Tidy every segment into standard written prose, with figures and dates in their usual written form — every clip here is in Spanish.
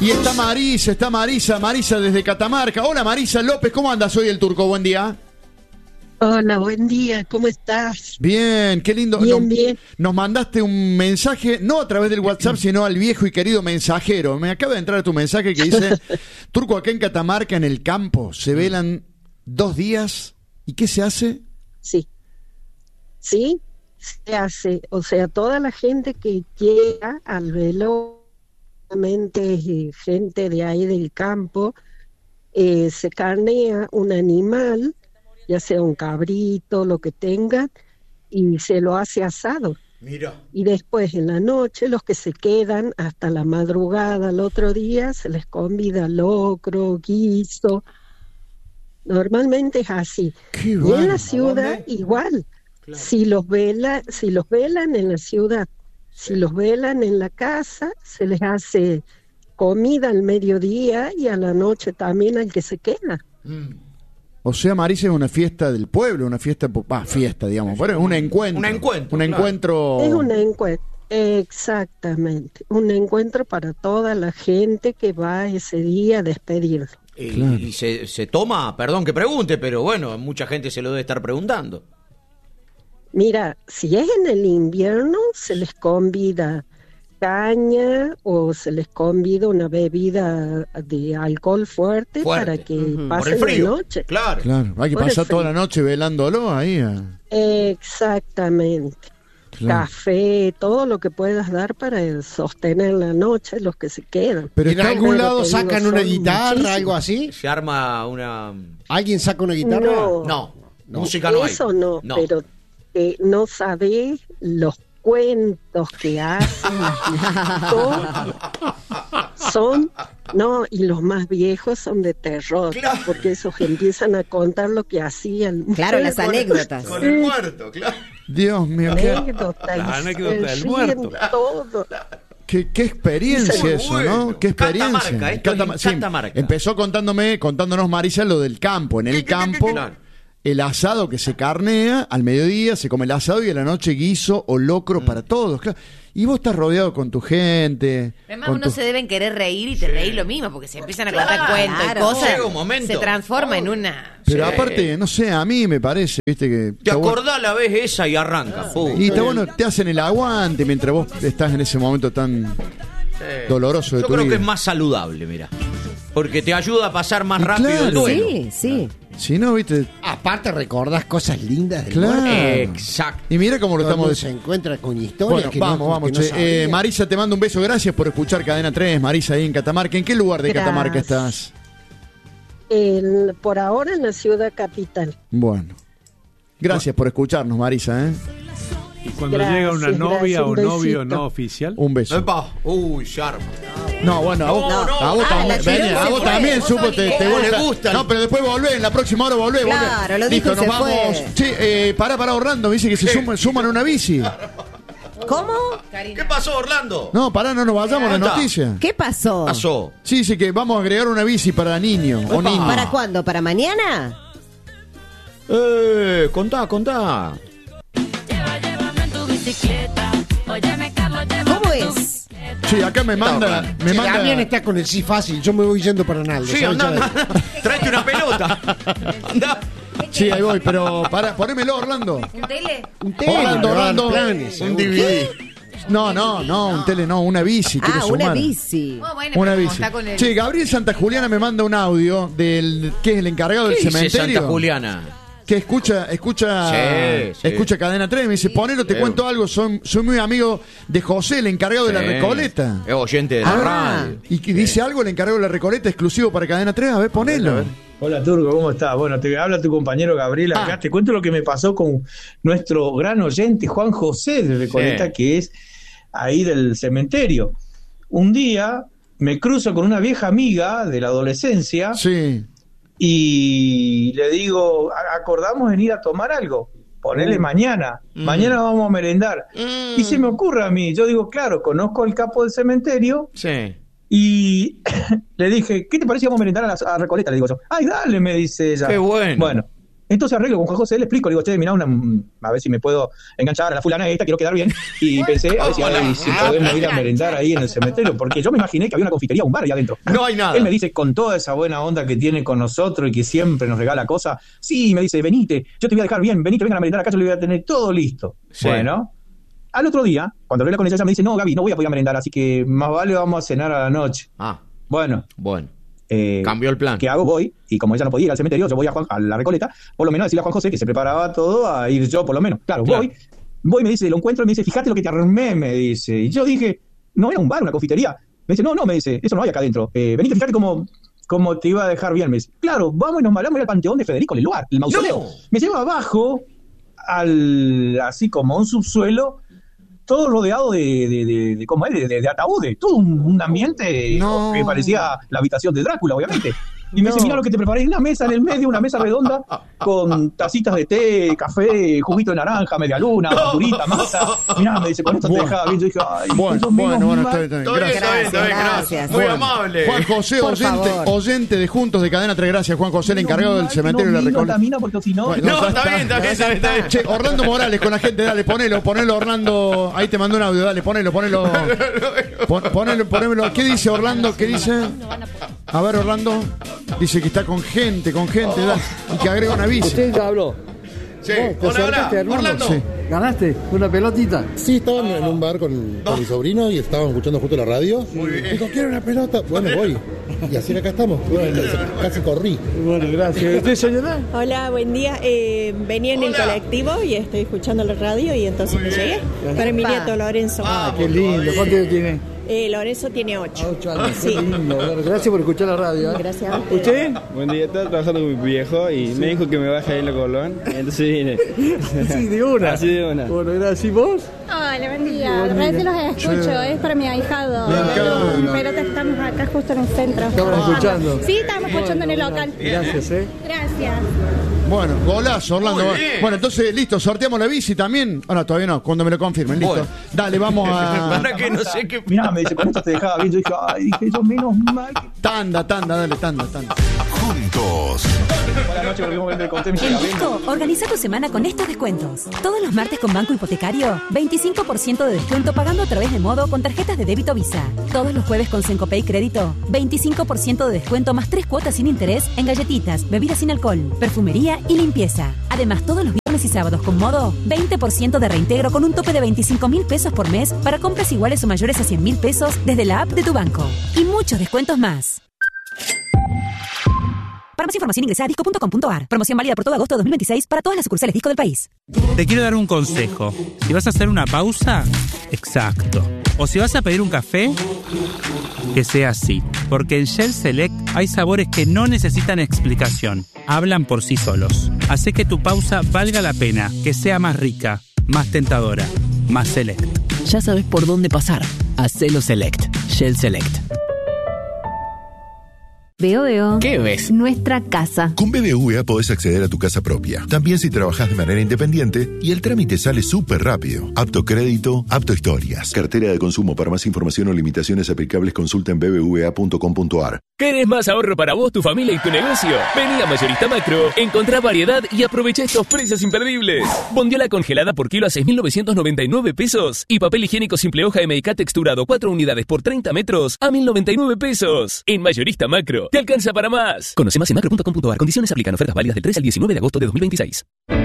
Y está Marisa desde Catamarca. Hola Marisa López, ¿cómo andas hoy el Turco? Buen día. Hola, buen día, ¿cómo estás? Bien, qué lindo. Bien. Nos mandaste un mensaje, no a través del WhatsApp, sino al viejo y querido mensajero. Me acaba de entrar tu mensaje que dice: Turco, acá en Catamarca, en el campo, se velan 2 días. ¿Y qué se hace? Sí, se hace. O sea, toda la gente que llega al velo, gente de ahí del campo, se carnea un animal, ya sea un cabrito, lo que tengan, y se lo hace asado. Mira. Y después en la noche, los que se quedan hasta la madrugada al otro día, se les convida locro, guiso. Normalmente es así. Qué Y en bueno. la ciudad igual. Claro. Si los velan en la ciudad, si los velan en la casa, se les hace comida al mediodía y a la noche también al que se queda. O sea, Marisa, es una fiesta del pueblo, una fiesta, digamos, pero es un encuentro. Un encuentro. Es un encuentro, exactamente, un encuentro para toda la gente que va ese día a despedirlo. Claro. Y se toma, perdón que pregunte, pero bueno, mucha gente se lo debe estar preguntando. Mira, si es en el invierno, se les convida caña o se les convida una bebida de alcohol fuerte. Para que pasen la noche. Claro, hay que pasar toda la noche velándolo ahí. Exactamente. Claro. Café, todo lo que puedas dar para sostener la noche, los que se quedan. Pero en algún lado sacan una guitarra, muchísimo. Algo así. Se arma una... ¿Alguien saca una guitarra? No. Música no hay. Eso no, pero no sabés los cuentos que hacen. Y los más viejos son de terror, claro. Porque esos empiezan a contar lo que hacían. Claro, las anécdotas. Con el muerto, claro. Dios mío, la anécdota del muerto. Todo. Qué experiencia eso, ¿no? Qué experiencia. Catamarca. Empezó contándonos Marisa lo del campo. En el campo, el asado que se carnea, al mediodía se come el asado y a la noche guiso o locro para todos. Claro. Y vos estás rodeado con tu gente. Además, uno se deben querer reír y te reís lo mismo, porque se empiezan a contar cuentos y cosas. Llega un momento. Se transforma en una. Pero aparte, no sé, a mí me parece, viste que. Te acordás la vez esa y arranca. Y está bueno, te hacen el aguante mientras vos estás en ese momento tan doloroso de tu vida. Yo creo que es más saludable, mira. Porque te ayuda a pasar más rápido el duelo. Sí. Si no, viste. Aparte recordás cosas lindas del claro. muerto. Exacto. Y mira cómo lo estamos. Se encuentra con historias. Bueno, vamos. Marisa, te mando un beso. Gracias por escuchar Cadena 3. Marisa, ahí en Catamarca. ¿En qué lugar de Catamarca estás? Por ahora en la ciudad capital. Bueno. Gracias por escucharnos, Marisa, Y cuando llega una novia o novio no oficial, un beso. Uy, se arma. No, bueno, a vos también supo te gusta. No, pero después volvés, en la próxima hora volvés. Claro, lo dijo, listo, nos vamos. Sí, pará Orlando, me dice que se suman a una bici. ¿Cómo? ¿Qué pasó, Orlando? No, pará, no nos vayamos a la noticia. ¿Qué pasó? Sí, dice que vamos a agregar una bici para niños o niños. ¿Para cuándo? ¿Para mañana? Contá. ¿Cómo es? Sí, acá me manda. También está con el sí fácil. Yo me voy yendo para Naldo. Sí, anda. Tráete una pelota. Anda. Sí, ahí voy, pero ponémelo, Orlando. ¿Un tele? Orlando. Un DVD. No, un tele no, una bici. Una bici. Una bici. Che, Gabriel Santa Juliana me manda un audio del que es el encargado del cementerio. Santa Juliana? Que escucha Cadena 3, me dice, ponelo, te cuento algo, soy muy amigo de José, el encargado de la Recoleta. Es oyente de la radio. Y que dice algo el encargado de la Recoleta exclusivo para Cadena 3, a ver, ponelo. Hola Turco, ¿cómo estás? Bueno, te habla tu compañero Gabriel acá, te cuento lo que me pasó con nuestro gran oyente Juan José de Recoleta, que es ahí del cementerio. Un día me cruzo con una vieja amiga de la adolescencia. Sí. Y le digo, acordamos en ir a tomar algo, ponele mañana vamos a merendar. Y se me ocurre a mí, yo digo, claro, conozco al capo del cementerio. Sí. Y le dije, ¿qué te parece si vamos a merendar a Recoleta? Le digo yo. Ay, dale, me dice ella. Qué bueno. Bueno, Entonces arreglo con Juan José, le explico, le digo, che, mirá, a ver si me puedo enganchar a la fulana esta, quiero quedar bien. Y pensé, a ver si podemos ir a merendar ahí en el cementerio, porque yo me imaginé que había una confitería, un bar ahí adentro. No hay nada. Él me dice, con toda esa buena onda que tiene con nosotros y que siempre nos regala cosas, sí, me dice, venite, yo te voy a dejar bien, venite, vengan a merendar acá, yo le voy a tener todo listo. Sí. Bueno, al otro día, cuando hablé con ella me dice, no, Gaby, no voy a poder merendar, así que más vale vamos a cenar a la noche. Bueno. Cambió el plan. ¿Qué hago? Voy, y como ella no podía ir al cementerio, yo voy a la Recoleta, por lo menos decirle a Juan José que se preparaba todo a ir yo, por lo menos. Claro. Voy, me dice, lo encuentro y me dice, fíjate lo que te armé, me dice. Y yo dije, no era un bar, una confitería. Me dice, no, me dice, eso no hay acá adentro. Venite, fíjate cómo te iba a dejar bien. Me dice, claro, vamos y nos malamos al Panteón de Federico Leloir, el mausoleo. No. Me lleva abajo, así como un subsuelo, todo rodeado de ataúdes, todo un ambiente que parecía la habitación de Drácula, obviamente. Y me dice, mira lo que te preparé, una mesa en el medio, una mesa redonda, con tacitas de té, café, juguito de naranja, media luna, durita, masa. Mirá, me dice, con esto te dejaba bien. Yo dije, ay, bueno, gracias. Muy amable. Juan José, oyente de Juntos de Cadena 3, gracias, Juan José, el encargado del cementerio de la Recoleta. Porque si no, está bien. Che, Orlando Morales con la gente, dale, ponelo, Orlando. Ahí te mandó un audio, dale, ponelo. Ponémelo. ¿Qué dice Orlando? ¿Qué dice? A ver, Orlando. Dice que está con gente, dale, y que agrega una bici. Usted ya habló. Sí. Hola, Orlando. Sí. ¿Ganaste una pelotita? Sí, estaban en un bar con mi sobrino y estaban escuchando justo la radio. Muy bien. Dijo, quiero una pelota. Bueno, voy. Y así acá estamos. Bueno, casi corrí. Bueno, gracias. ¿Usted, señora? Hola, buen día. Venía en el colectivo y estoy escuchando la radio y entonces me llegué. Para mi nieto Lorenzo. Qué lindo. ¿Cuánto tiene? Lorenzo tiene 8. 8 años. Sí. Lindo. Gracias por escuchar la radio. Gracias a ¿Usted? Buen día, estaba trabajando con mi viejo y me dijo que me baje ahí en la Colón. Entonces vine. Sí, de una. Así de una. Bueno, gracias. ¿Y vos? Hola, buen día. A veces los escucho, es para mi ahijado. Pero estamos acá justo en el centro. ¿Estamos escuchando? Sí, estamos escuchando en el local. Gracias, Gracias. Bueno, golazo, Orlando. Bueno, entonces, listo, sorteamos la bici también. Todavía no, cuando me lo confirmen, listo. Bueno. Dale, vamos a... Para que no sé qué... Mirá, me dice, con esto te dejaba bien. Yo dije, ay, yo menos mal. Tanda, dale, tanda. Juntos. Buenas noches, volvimos a conté mi En Disco, organiza tu semana con estos descuentos. Todos los martes con Banco Hipotecario, 25% de descuento pagando a través de Modo con tarjetas de débito Visa. Todos los jueves con Sencopay Crédito, 25% de descuento más 3 cuotas sin interés en galletitas, bebidas sin alcohol, perfumería y limpieza. Además, todos los viernes y sábados con Modo, 20% de reintegro con un tope de 25.000 pesos por mes para compras iguales o mayores a 100.000 pesos desde la app de tu banco. Y muchos descuentos más. Para más información ingresa a disco.com.ar. Promoción válida por todo agosto de 2026 para todas las sucursales Disco del país. Te quiero dar un consejo. Si vas a hacer una pausa, exacto. O si vas a pedir un café, que sea así. Porque en Shell Select hay sabores que no necesitan explicación. Hablan por sí solos. Hace que tu pausa valga la pena, que sea más rica, más tentadora, más select. Ya sabes por dónde pasar. Hacelo Select. Shell Select. Veo. ¿Qué ves? Nuestra casa. Con BBVA podés acceder a tu casa propia. También si trabajás de manera independiente y el trámite sale súper rápido. Apto crédito, apto historias. Cartera de consumo. Para más información o limitaciones aplicables consulta en bbva.com.ar. ¿Querés más ahorro para vos, tu familia y tu negocio? Vení a Mayorista Macro, encontrá variedad y aprovecha estos precios imperdibles. Bondiola congelada por kilo a 6.999 pesos. Y papel higiénico simple hoja MK texturado 4 unidades por 30 metros a 1.099 pesos. En Mayorista Macro, te alcanza para más. Conoce más en macro.com.ar. Condiciones aplican. Ofertas válidas del 3 al 19 de agosto de 2026.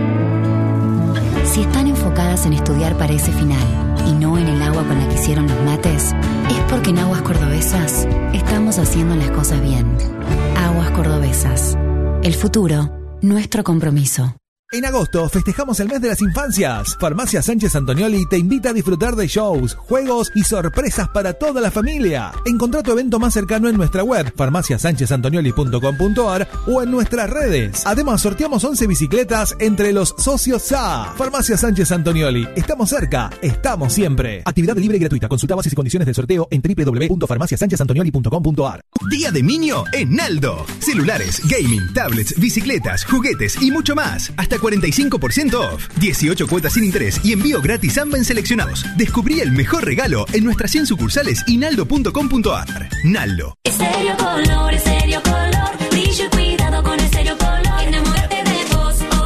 Si están enfocadas en estudiar para ese final y no en el agua con la que hicieron los mates, es porque en Aguas Cordobesas estamos haciendo las cosas bien. Aguas Cordobesas. El futuro, nuestro compromiso. En agosto festejamos el mes de las infancias. Farmacia Sánchez Antonioli te invita a disfrutar de shows, juegos y sorpresas para toda la familia. Encontrá tu evento más cercano en nuestra web, farmaciasanchezantonioli.com.ar o en nuestras redes. Además, sorteamos 11 bicicletas entre los socios SA. Farmacia Sánchez Antonioli. Estamos cerca, estamos siempre. Actividad libre y gratuita. Consulta bases y condiciones del sorteo en www.farmaciasanchezantonioli.com.ar. Día de Niño en Naldo. Celulares, gaming, tablets, bicicletas, juguetes y mucho más. Hasta 45% off. 18 cuotas sin interés y envío gratis AMBA en seleccionados. Descubrí el mejor regalo en nuestras 100 sucursales y naldo.com.ar. Naldo. Estéreo Color, brillo y cuidado con Estéreo Color. Enamórate de vos,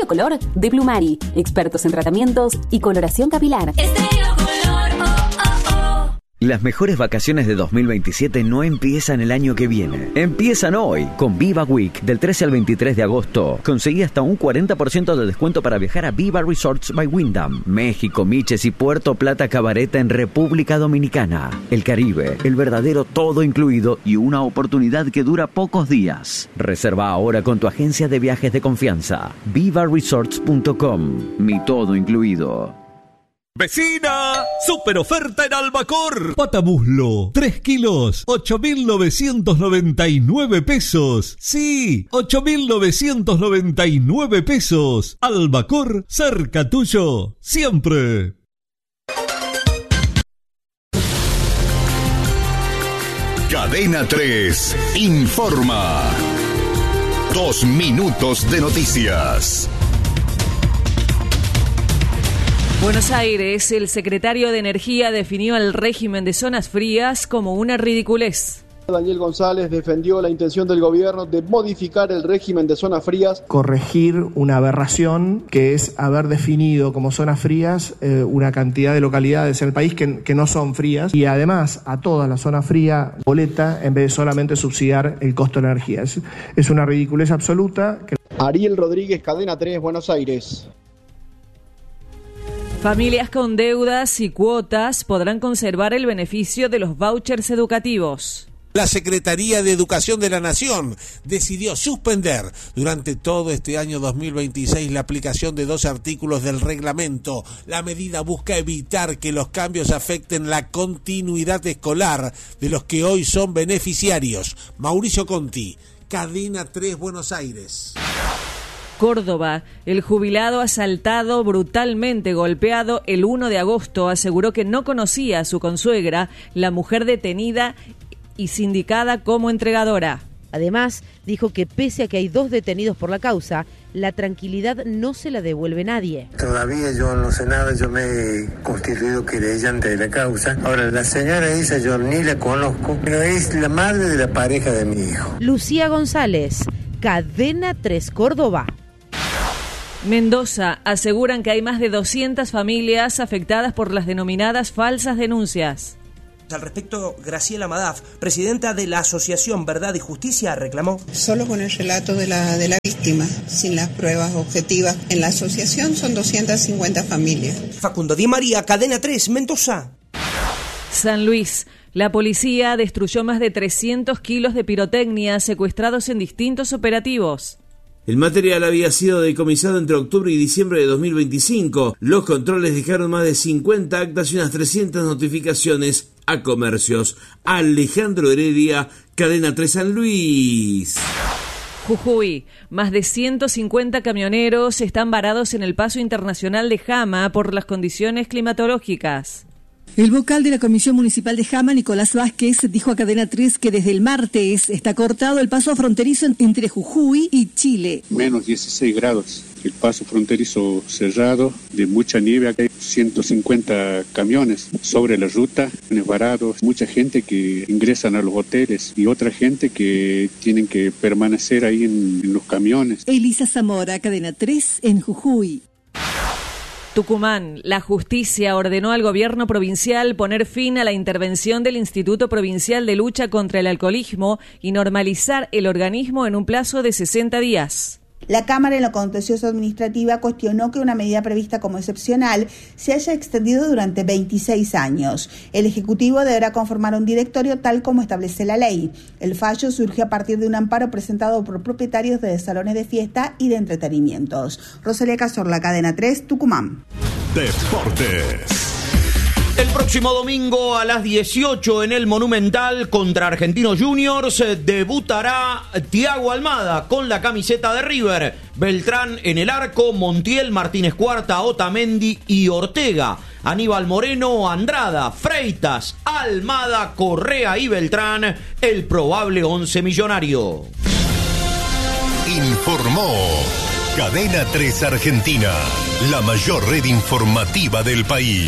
Estéreo Color de Plumari, expertos en tratamientos y coloración capilar. Estéreo Color, Las mejores vacaciones de 2027 no empiezan el año que viene. Empiezan hoy con Viva Week del 13 al 23 de agosto. Conseguí hasta un 40% de descuento para viajar a Viva Resorts by Wyndham, México, Miches y Puerto Plata Cabareta en República Dominicana. El Caribe, el verdadero todo incluido y una oportunidad que dura pocos días. Reserva ahora con tu agencia de viajes de confianza. vivaresorts.com. Mi todo incluido. ¡Vecina! ¡Super oferta en Albacor! Patamuslo, 3 kilos, 8.999 pesos. Sí, 8.999 pesos. Albacor, cerca tuyo, siempre. Cadena 3 informa. 2 minutos de noticias. Buenos Aires, el secretario de Energía definió el régimen de zonas frías como una ridiculez. Daniel González defendió la intención del gobierno de modificar el régimen de zonas frías. Corregir una aberración que es haber definido como zonas frías una cantidad de localidades en el país que no son frías y además a toda la zona fría boleta en vez de solamente subsidiar el costo de la energía. Es una ridiculez absoluta. Ariel Rodríguez, Cadena 3, Buenos Aires. Familias con deudas y cuotas podrán conservar el beneficio de los vouchers educativos. La Secretaría de Educación de la Nación decidió suspender durante todo este año 2026 la aplicación de 2 artículos del reglamento. La medida busca evitar que los cambios afecten la continuidad escolar de los que hoy son beneficiarios. Mauricio Conti, Cadena 3, Buenos Aires. Córdoba, el jubilado asaltado, brutalmente golpeado el 1 de agosto, aseguró que no conocía a su consuegra, la mujer detenida y sindicada como entregadora. Además, dijo que pese a que hay 2 detenidos por la causa, la tranquilidad no se la devuelve nadie. Todavía yo no sé nada, yo me he constituido querellante de la causa. Ahora, la señora esa yo ni la conozco, pero es la madre de la pareja de mi hijo. Lucía González, Cadena 3 Córdoba. Mendoza, aseguran que hay más de 200 familias afectadas por las denominadas falsas denuncias. Al respecto, Graciela Madaf, presidenta de la Asociación Verdad y Justicia, reclamó: solo con el relato de la víctima, sin las pruebas objetivas. En la asociación son 250 familias. Facundo Di María, Cadena 3, Mendoza. San Luis, la policía destruyó más de 300 kilos de pirotecnia secuestrados en distintos operativos. El material había sido decomisado entre octubre y diciembre de 2025. Los controles dejaron más de 50 actas y unas 300 notificaciones a comercios. Alejandro Heredia, Cadena 3 San Luis. Jujuy, más de 150 camioneros están varados en el paso internacional de Jama por las condiciones climatológicas. El vocal de la Comisión Municipal de Jama, Nicolás Vázquez, dijo a Cadena 3 que desde el martes está cortado el paso fronterizo entre Jujuy y Chile. Menos 16 grados. El paso fronterizo cerrado, de mucha nieve, acá hay 150 camiones sobre la ruta, varados, mucha gente que ingresan a los hoteles y otra gente que tienen que permanecer ahí en los camiones. Elisa Zamora, Cadena 3 en Jujuy. Tucumán, la justicia ordenó al gobierno provincial poner fin a la intervención del Instituto Provincial de Lucha contra el Alcoholismo y normalizar el organismo en un plazo de 60 días. La Cámara en lo contencioso administrativa cuestionó que una medida prevista como excepcional se haya extendido durante 26 años. El Ejecutivo deberá conformar un directorio tal como establece la ley. El fallo surge a partir de un amparo presentado por propietarios de salones de fiesta y de entretenimientos. Rosalía Cazorla, Cadena 3, Tucumán. Deportes. El próximo domingo a las 18 en el Monumental contra Argentinos Juniors debutará Thiago Almada con la camiseta de River. Beltrán en el arco, Montiel, Martínez Cuarta, Otamendi y Ortega. Aníbal Moreno, Andrada, Freitas, Almada, Correa y Beltrán, el probable 11 millonario. Informó Cadena 3 Argentina, la mayor red informativa del país.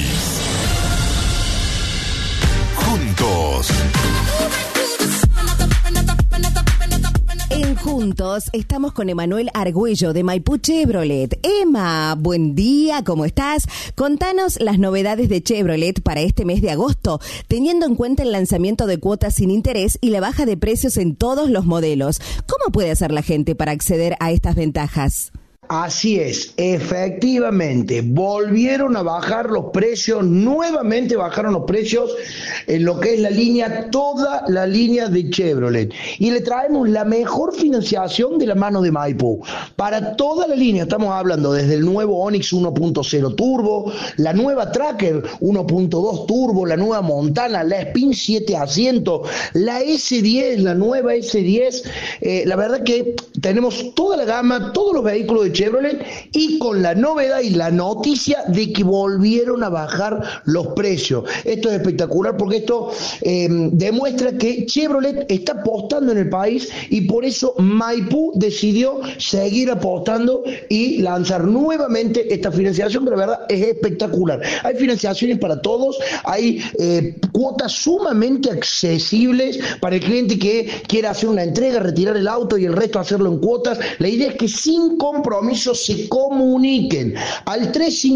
Juntos. En Juntos. juntos estamos con Emanuel Argüello de Maipú Chevrolet. Emma, buen día, ¿cómo estás? Contanos las novedades de Chevrolet para este mes de agosto, teniendo en cuenta el lanzamiento de cuotas sin interés y la baja de precios en todos los modelos. ¿Cómo puede hacer la gente para acceder a estas ventajas? Así es, efectivamente, volvieron a bajar los precios, nuevamente bajaron los precios en lo que es la línea, toda la línea de Chevrolet. Y le traemos la mejor financiación de la mano de Maipú. Para toda la línea, estamos hablando desde el nuevo Onix 1.0 Turbo, la nueva Tracker 1.2 Turbo, la nueva Montana, la Spin 7 asientos, la S10, la nueva S10. La verdad que tenemos toda la gama, todos los vehículos de Chevrolet, y con la novedad y la noticia de que volvieron a bajar los precios. Esto es espectacular porque esto demuestra que Chevrolet está apostando en el país, y por eso Maipú decidió seguir apostando y lanzar nuevamente esta financiación, que la verdad es espectacular. Hay financiaciones para todos, hay cuotas sumamente accesibles para el cliente que quiera hacer una entrega, retirar el auto y el resto hacerlo en cuotas. La idea es que sin compromiso se comuniquen al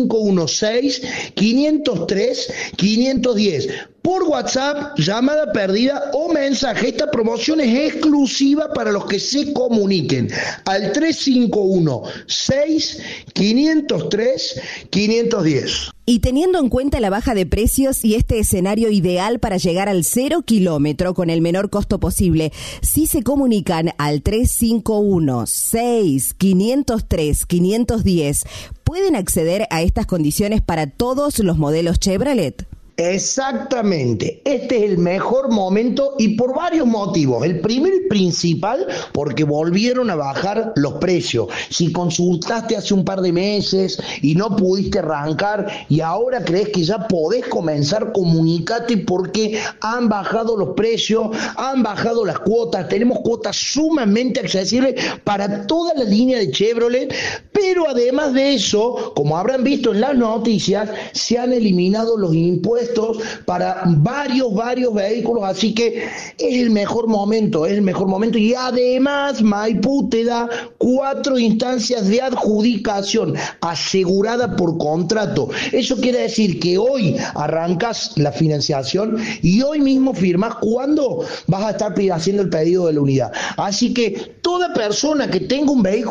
3516-503-510 por WhatsApp, llamada perdida o mensaje. Esta promoción es exclusiva para los que se comuniquen al 3516-503-510. Y teniendo en cuenta la baja de precios y este escenario ideal para llegar al 0 kilómetro con el menor costo posible, si se comunican al 3516-503-510, ¿pueden acceder a estas condiciones para todos los modelos Chevrolet? Exactamente, este es el mejor momento y por varios motivos. El primero y principal, porque volvieron a bajar los precios. Si consultaste hace un par de meses y no pudiste arrancar y ahora crees que ya podés comenzar, comunicate, porque han bajado los precios, han bajado las cuotas. Tenemos cuotas sumamente accesibles para toda la línea de Chevrolet, pero además de eso, como habrán visto en las noticias, se han eliminado los impuestos para varios vehículos, así que es el mejor momento, y además Maipú te da 4 instancias de adjudicación asegurada por contrato. Eso quiere decir que hoy arrancas la financiación y hoy mismo firmas cuando vas a estar haciendo el pedido de la unidad. Así que toda persona que tenga un vehículo